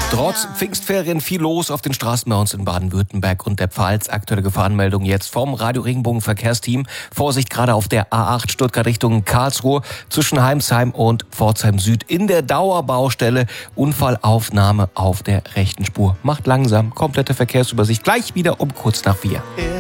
Trotz Pfingstferien viel los auf den Straßen bei uns in Baden-Württemberg und der Pfalz. Aktuelle Gefahrenmeldung jetzt vom Radio Regenbogen Verkehrsteam. Vorsicht gerade auf der A8 Stuttgart Richtung Karlsruhe zwischen Heimsheim und Pforzheim Süd in der Dauerbaustelle. Unfallaufnahme auf der rechten Spur. Macht langsam, komplette Verkehrsübersicht gleich wieder um kurz nach 4.